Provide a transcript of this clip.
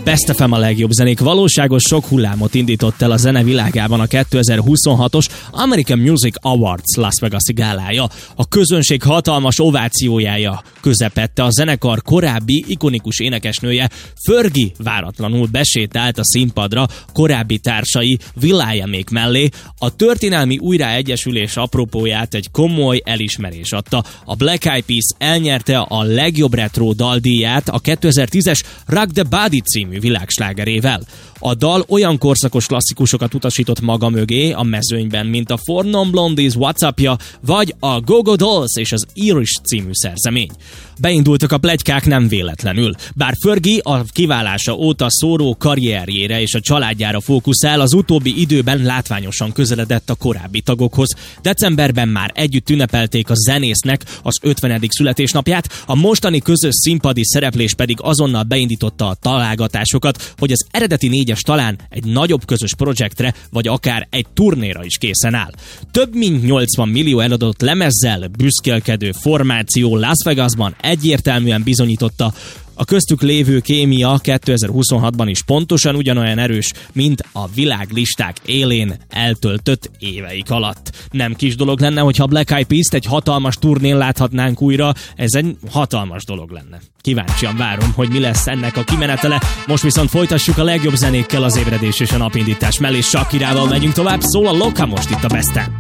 Best FM a legjobb zenék. Valóságos sok hullámot indított el a zene világában a 2026-os American Music Awards Las Vegas-i gálája. A közönség hatalmas ovációjája közepette a zenekar korábbi ikonikus énekesnője Fergie váratlanul besétált a színpadra korábbi társai Will.i.amék mellé. A történelmi újraegyesülés apropóját egy komoly elismerés adta. A Black Eyed Peas elnyerte a legjobb retro daldíját a 2010-es Rock the Body című világslágerével. A dal olyan korszakos klasszikusokat utasított maga mögé a mezőnyben, mint a Four Non Blondies WhatsAppja, vagy a Go-Go Dolls és az Irish című szerzemény. Beindultak a pletykák nem véletlenül. Bár Fergie a kiválása óta szóró karrierjére és a családjára fókuszál, az utóbbi időben látványosan közeledett a korábbi tagokhoz. Decemberben már együtt ünnepelték a zenésznek az 50. születésnapját, a mostani közös színpadi szereplés pedig azonnal beindította a találgatásokat, hogy az eredeti négyes talán egy nagyobb közös projektre, vagy akár egy turnéra is készen áll. Több mint 80 millió eladott lemezzel büszkélkedő formáció Las Vegasban egyértelműen bizonyította, a köztük lévő kémia 2026-ban is pontosan ugyanolyan erős, mint a világlisták élén eltöltött éveik alatt. Nem kis dolog lenne, hogyha Black Eyed Peast egy hatalmas turnén láthatnánk újra, ez egy hatalmas dolog lenne. Kíváncsian várom, hogy mi lesz ennek a kimenetele. Most viszont folytassuk a legjobb zenékkel az ébredés és a napindítás mellé. Shakirával megyünk tovább, szól a Loka most itt a Besten.